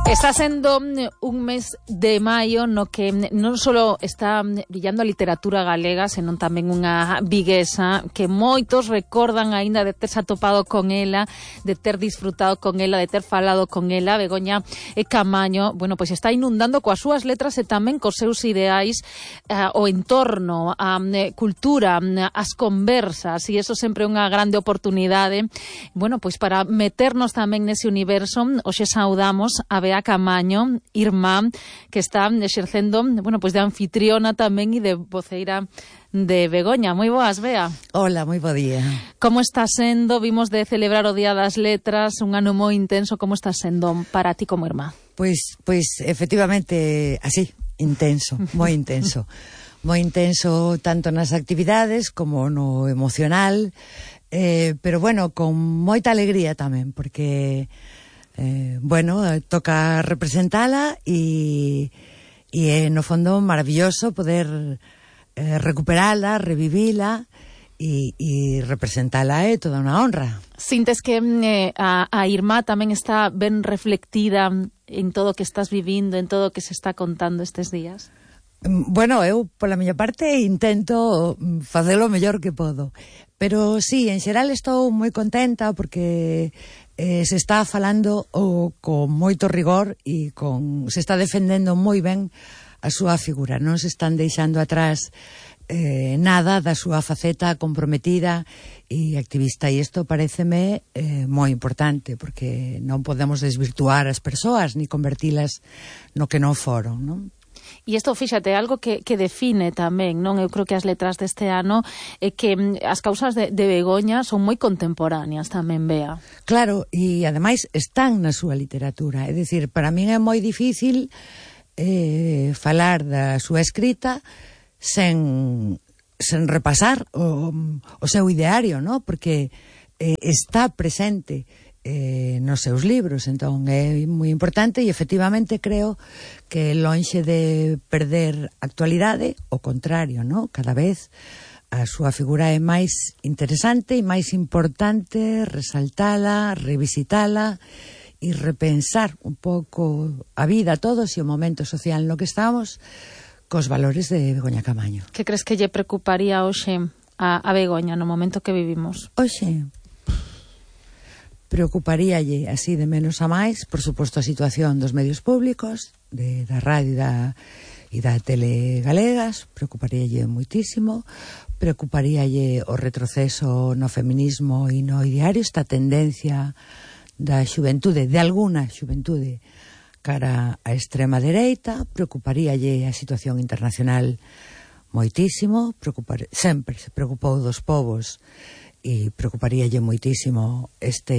Está sendo un mes de maio no que non só está brillando a literatura galega, senón tamén unha viguesa que moitos recordan aínda de terse atopado con ela, de ter disfrutado con ela, de ter falado con ela. Begoña Camaño, bueno, pois está inundando coas súas letras e tamén cos seus ideais o entorno, a cultura, as conversas, e iso sempre é unha grande oportunidade. Bueno, pois para meternos tamén nese universo, hoxe saudamos a Bea Camaño, irmá, que está exercendo, bueno, pois de anfitriona tamén e de voceira de Begoña. Moi boas, Bea. Hola, moi bo día. Como está sendo? Vimos de celebrar o Día das Letras, un ano moi intenso. Como está sendo para ti como irmá? Pois efectivamente, así, intenso, moi intenso. Moi intenso tanto nas actividades como no emocional, pero bueno, con moita alegría tamén, porque bueno, toca representala e é no fondo maravilloso poder recuperala, revivila e representala é toda unha honra. Sintes que a irmá tamén está ben reflectida en todo o que estás vivindo, en todo o que se está contando estes días? Bueno, eu, pola miña parte, intento facelo o mellor que podo. Pero sí, en xeral estou moi contenta porque se está falando con moito rigor e se está defendendo moi ben a súa figura. Non se están deixando atrás nada da súa faceta comprometida e activista. E isto pareceme moi importante, porque non podemos desvirtuar as persoas ni convertilas no que non foron, non? E isto, fíxate, algo que define tamén, non? Eu creo que as letras deste ano é que as causas de Begoña son moi contemporáneas tamén, Bea. Claro, e ademais están na súa literatura. É dicir, para min é moi difícil falar da súa escrita sen repasar o seu ideario, non? Porque está presente nos seus libros, entón é moi importante e efectivamente creo que lonxe de perder actualidade, o contrario, no? Cada vez a súa figura é máis interesante e máis importante resaltala, revisitala e repensar un pouco a vida a todos e o momento social no que estamos cos valores de Begoña Camaño. Que crees que lle preocuparía hoxe a Begoña no momento que vivimos? Hoxe preocuparíalle así de menos a máis, por suposto, a situación dos medios públicos, da radio e da tele galegas, preocuparíalle moitísimo, preocuparíalle o retroceso no feminismo e no ideario, esta tendencia da xuventude, de alguna xuventude, cara á extrema dereita, preocuparíalle a situación internacional moitísimo, sempre se preocupou dos povos e preocuparíalle moitísimo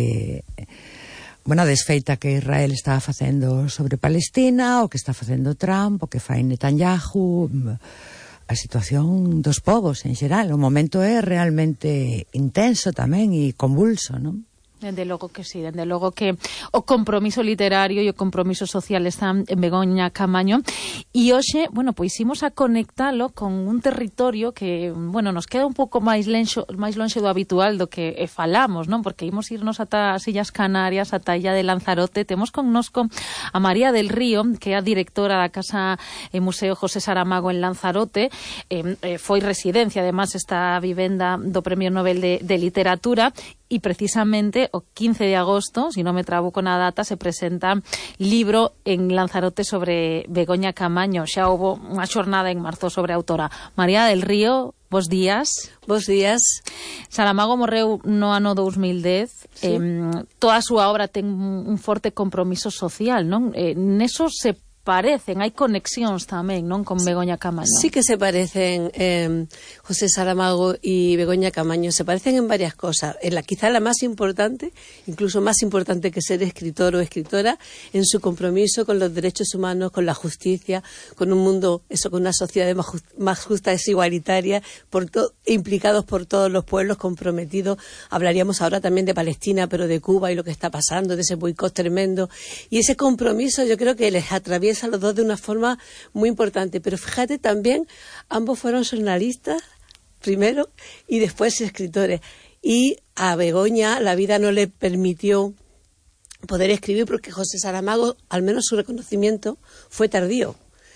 a desfeita que Israel está facendo sobre Palestina, o que está facendo Trump, o que fai Netanyahu, a situación dos povos en xeral. O momento é realmente intenso tamén e convulso, non? Dende logo que sí, dende logo que o compromiso literario e o compromiso social están en Begoña Camaño. E hoxe, bueno, pois imos a conectalo con un territorio que, bueno, nos queda un pouco máis lonxe do habitual do que falamos, non? Porque imos irnos ata as Illas Canarias, ata a illa de Lanzarote. Temos connosco a María del Río, que é a directora da Casa e Museo José Saramago en Lanzarote. Foi residencia, además, esta vivenda do Premio Nobel de Literatura. E precisamente o 15 de agosto, si non me trabuco na data, se presenta libro en Lanzarote sobre Begoña Camaño. Xa houve unha xornada en marzo sobre a autora. María del Río, bos días. Bos días. Saramago morreu no ano 2010. Sí. Toda a súa obra ten un forte compromiso social, non? Neso se parecen, hai conexións tamén, non, con Begoña Camaño. Sí que se parecen, José Saramago y Begoña Camaño, se parecen en varias cosas. Quizá la más importante, incluso más importante que ser escritor o escritora, en su compromiso con los derechos humanos, con la justicia, con un mundo, con una sociedad más justa, es igualitaria, implicados por todos los pueblos, comprometidos. Hablaríamos ahora también de Palestina, pero de Cuba y lo que está pasando, de ese boicot tremendo. Y ese compromiso yo creo que les atraviesa a los dos de una forma muy importante. Pero fíjate también, ambos fueron jornalistas primero y después escritores. Y a Begoña la vida no le permitió poder escribir, porque José Saramago, al menos su reconocimiento, fue tardío.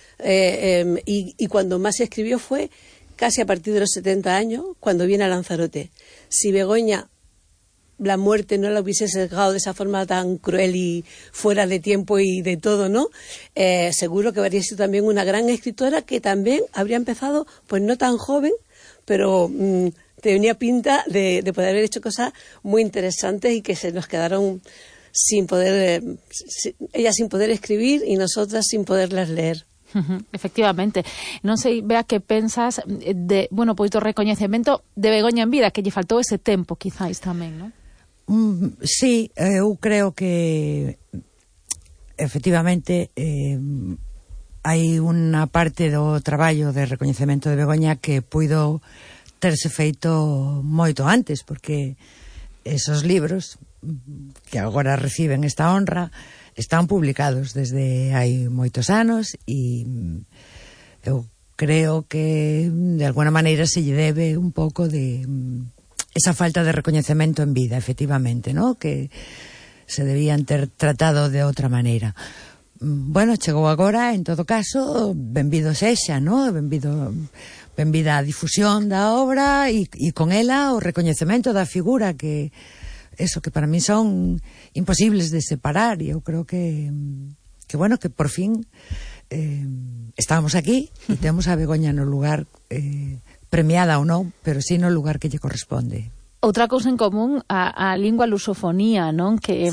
Y cuando más se escribió fue casi a partir de los 70 años, cuando viene a Lanzarote. Si Begoña, la muerte no la hubiese sesgado de esa forma tan cruel y fuera de tiempo y de todo, ¿no? Seguro que habría sido también una gran escritora que también habría empezado, pues no tan joven, pero tenía pinta de poder haber hecho cosas muy interesantes y que se nos quedaron sin poder, ella sin poder escribir y nosotras sin poderlas leer. Efectivamente. Non sei, Bea, que pensas pois do recoñecemento de Begoña en vida, que lle faltou ese tempo, quizáis tamén, non? Sí, eu creo que efectivamente hai unha parte do traballo de recoñecemento de Begoña que puido terse feito moito antes, porque esos libros que agora reciben esta honra están publicados desde hai moitos anos e eu creo que de alguna maneira se lle debe un pouco de esa falta de recoñecemento en vida, efectivamente, ¿no? Que se debían ter tratado de outra maneira. Bueno, chegou agora, en todo caso, benvido sexa, ¿no? Benvida a difusión da obra e con ela o recoñecemento da figura que eso que para mí son imposibles de separar e eu creo que bueno, que por fin estamos aquí e temos a Begoña no lugar premiada ou non, pero sí no lugar que lle corresponde. Outra cousa en común a lingua lusofonía, non? Que,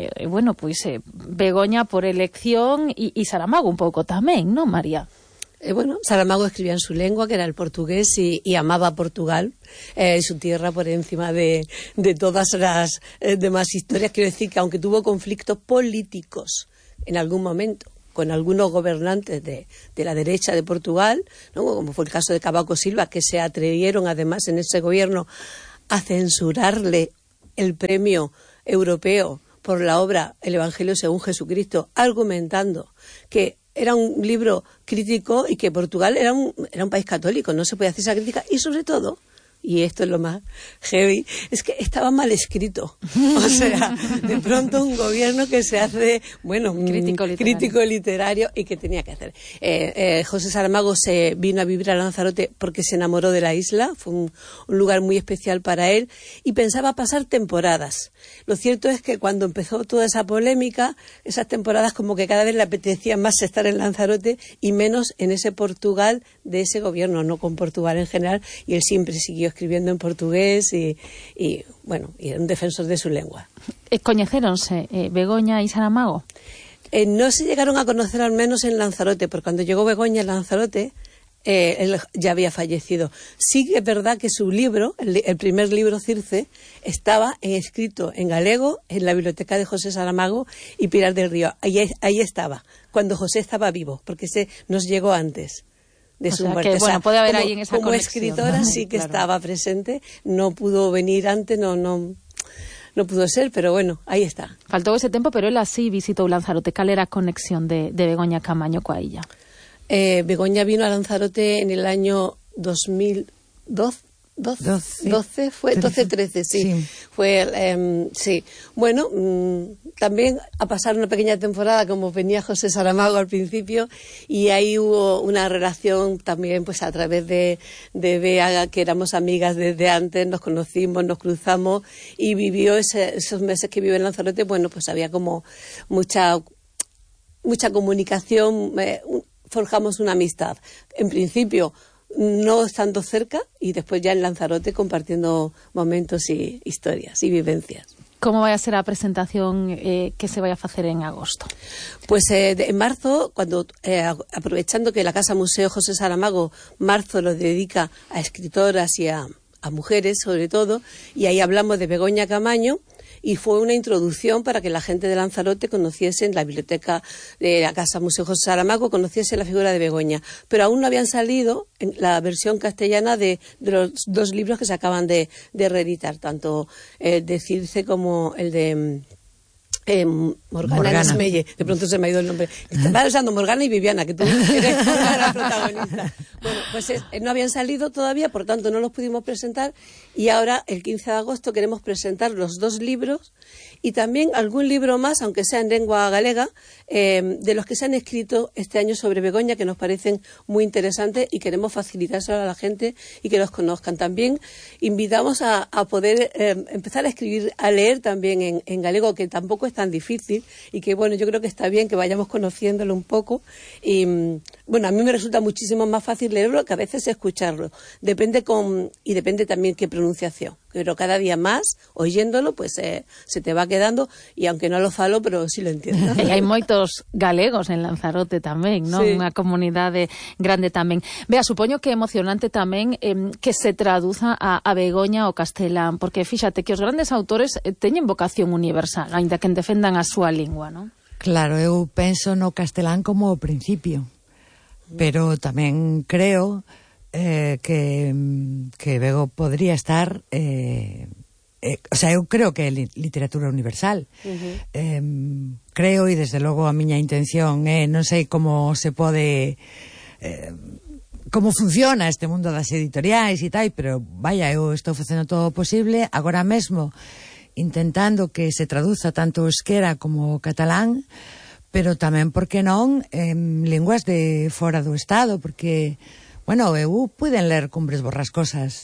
Begoña por elección e Saramago un pouco tamén, non, María? Saramago escribía en su lengua, que era el portugués, y amaba Portugal, su tierra por encima de todas las demás historias. Quiero decir que aunque tuvo conflictos políticos en algún momento con algunos gobernantes de la derecha de Portugal, ¿no? Como fue el caso de Cavaco Silva, que se atrevieron además en ese gobierno a censurarle el premio europeo por la obra El Evangelio según Jesucristo, argumentando que era un libro crítico y que Portugal era un país católico, no se podía hacer esa crítica, y sobre todo, y esto es lo más heavy, es que estaba mal escrito. O sea, de pronto un gobierno que se hace, crítico literario y que tenía que hacer. José Saramago se vino a vivir a Lanzarote porque se enamoró de la isla, fue un lugar muy especial para él y pensaba pasar temporadas. Lo cierto es que cuando empezó toda esa polémica, esas temporadas como que cada vez le apetecía más estar en Lanzarote y menos en ese Portugal de ese gobierno, no con Portugal en general, y él siempre siguió escribiendo en portugués y era un defensor de su lengua. ¿Coñecéronse Begoña y Saramago? No se llegaron a conocer al menos en Lanzarote, porque cuando llegó Begoña a Lanzarote, él ya había fallecido. Sí que es verdad que su libro, el primer libro Circe, estaba escrito en galego en la biblioteca de José Saramago y Pilar del Río. Ahí estaba, cuando José estaba vivo, porque ese nos llegó antes de su muerte. Puede haber ahí en esa como conexión, escritora, ¿no? sí que claro. Estaba presente, no pudo venir antes, no pudo ser, pero bueno, ahí está. Faltou ese tempo, pero él así visitou Lanzarote. Cal era a conexión de Begoña Camaño coa illa? Begoña vino a Lanzarote en el año 2012. 13, sí. Fue, sí. Bueno, también a pasar una pequeña temporada como venía José Saramago al principio y ahí hubo una relación también pues a través de Bea, que éramos amigas desde antes, nos conocimos, nos cruzamos y vivió esos meses que vivió en Lanzarote, bueno, pues había como mucha comunicación, forjamos una amistad. En principio no estando cerca y después ya en Lanzarote compartiendo momentos y historias y vivencias. Como vai a ser a presentación que se vai a facer en agosto? Pues en marzo, cuando aprovechando que la Casa Museo José Saramago, marzo lo dedica a escritoras y a mujeres sobre todo, y ahí hablamos de Begoña Camaño, y fue una introducción para que la gente de Lanzarote conociese en la biblioteca de la Casa Museo José Saramago, conociese la figura de Begoña. Pero aún no habían salido en la versión castellana de los dos libros que se acaban de reeditar, tanto de Circe como el de Morgana Esmelle. De pronto se me ha ido el nombre. Estaba pensando Morgana y Viviana, que tú eres la protagonista. Bueno, pues no habían salido todavía, por tanto no los pudimos presentar, y ahora el 15 de agosto queremos presentar los dos libros y también algún libro más, aunque sea en lengua galega, de los que se han escrito este año sobre Begoña, que nos parecen muy interesantes y queremos facilitárselo a la gente y que los conozcan. También invitamos a poder empezar a escribir, a leer también en galego, que tampoco es tan difícil y que, bueno, yo creo que está bien que vayamos conociéndolo un poco. Y, bueno, a mí me resulta muchísimo más fácil leerlo que a veces escucharlo. Depende también qué pronunciación. Pero cada día más, oyéndolo, pues se te va quedando, y aunque no lo falo, pero sí lo entiendo. E hai moitos galegos en Lanzarote tamén, non? Sí. Unha comunidade grande tamén. Bea, supoño que é emocionante tamén que se traduza a Begoña ao castelán, porque fíxate que os grandes autores teñen vocación universal, aínda que defendan a súa lingua, non? Claro, eu penso no castelán como o principio, pero tamén creo que Bego podría estar o sea, eu creo que é literatura universal. Creo, e desde logo a miña intención non sei como se pode como funciona este mundo das editoriais e tal, pero vaya, eu estou facendo todo o posible agora mesmo intentando que se traduza tanto o euskera como o catalán, pero tamén, por que non, en linguas de fora do Estado, porque bueno, eu puiden ler Cumbres Borrascosas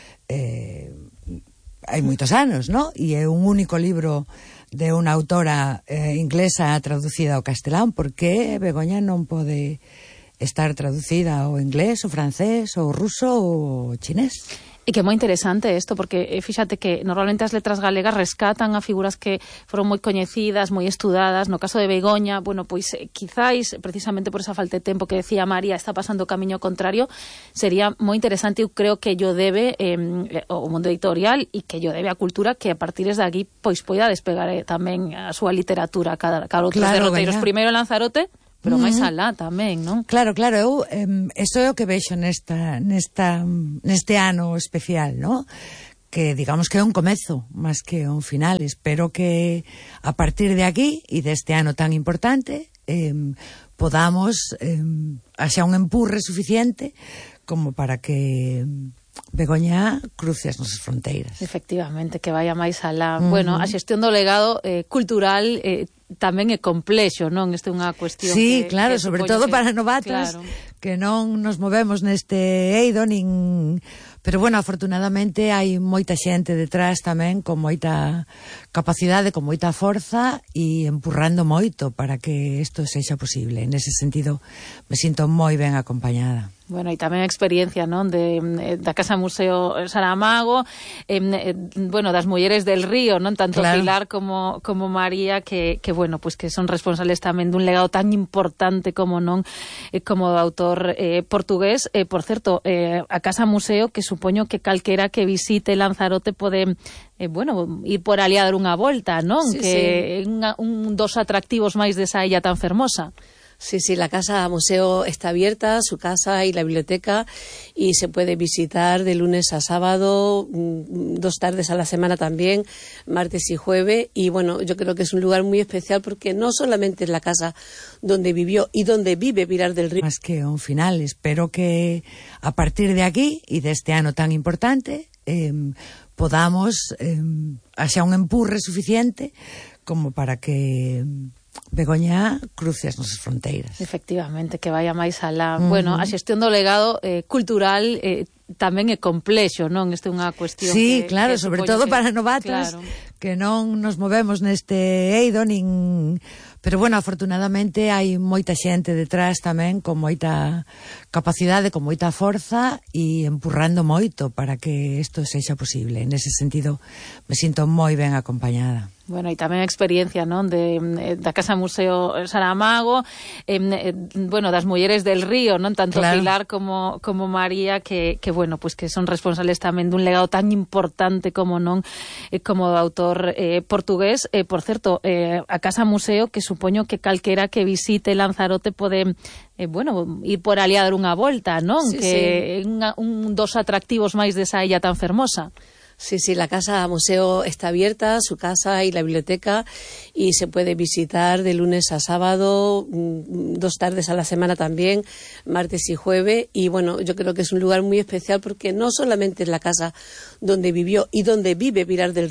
hai moitos anos, ¿no? E é un único libro de unha autora inglesa traducida ao castelán. Por que Begoña non pode estar traducida ao inglés, ao francés, ao ruso ou ao chinés? E que é moi interesante isto, porque fíxate que normalmente as letras galegas rescatan a figuras que foron moi coñecidas, moi estudadas. No caso de Begoña, bueno, pois quizáis, precisamente por esa falta de tempo que decía María, está pasando o camiño contrario. Sería moi interesante, eu creo que yo debe o mundo editorial e que yo debe a cultura que a partir de aquí pois poida despegar tamén a súa literatura cada outros derroteiros. Primeiro Lanzarote, pero máis alá tamén, non? Claro, eu eso é o que vexo neste ano especial, non? Que digamos que é un comezo, máis que un final. Espero que a partir de aquí e deste ano tan importante podamos haxa un empurre suficiente como para que Begoña cruce as nosas fronteiras. Efectivamente, que vaya máis alá. Bueno, a xestión do legado cultural tamén é complexo, non? Isto é unha cuestión sí, que, claro, que sobre todo para novatas, claro, que non nos movemos neste eido nin... Pero bueno, afortunadamente hai moita xente detrás tamén con moita capacidade, con moita forza e empurrando moito para que isto sexa posible. En ese sentido me sinto moi ben acompañada. Bueno, e tamén a experiencia, non, da Casa Museo Saramago, bueno, das mulleres del río, non, tanto claro, Pilar como María, que bueno, pues que son responsables tamén dun legado tan importante como non, como autor portugués. Por certo, a Casa Museo, que supoño que calquera que visite Lanzarote pode bueno, ir por ali a dar unha volta, non? Sí, que sí, un dos atractivos máis desa illa tan fermosa. Sí, la Casa Museo está abierta, su casa y la biblioteca, y se puede visitar de lunes a sábado, 2 tardes a la semana también, martes y jueves. Y bueno, yo creo que es un lugar muy especial porque no solamente es la casa donde vivió y donde vive Pilar del Río. Más que un final, espero que a partir de aquí y de este ano tan importante podamos haxa un empurre suficiente como para que Begoña cruce as nosas fronteiras. Efectivamente, que vaya máis alá. Bueno, a xestión do legado cultural tamén é complexo, non? Isto é unha cuestión sí, que, claro, sobre todo para novatas, claro, que non nos movemos neste eido nin... Pero bueno, afortunadamente hai moita xente detrás tamén con moita capacidade, con moita forza e empurrando moito para que isto sexa posible. En ese sentido me sinto moi ben acompañada. Bueno, e tamén a experiencia, non, da Casa Museo Saramago, bueno, das mulleres del río, non, tanto claro, Pilar como María, que bueno, pues que son responsables tamén dun legado tan importante como non, como autor portugués. Por certo, a Casa Museo, que supoño que calquera que visite Lanzarote pode bueno, ir por ali a dar unha volta, non? Sí, que é un dos atractivos máis desa illa tan fermosa. Sí, la Casa Museo está abierta, su casa y la biblioteca, y se puede visitar de lunes a sábado, 2 tardes a la semana también, martes y jueves. Y bueno, yo creo que es un lugar muy especial porque no solamente es la casa donde vivió y donde vive Pilar del Río.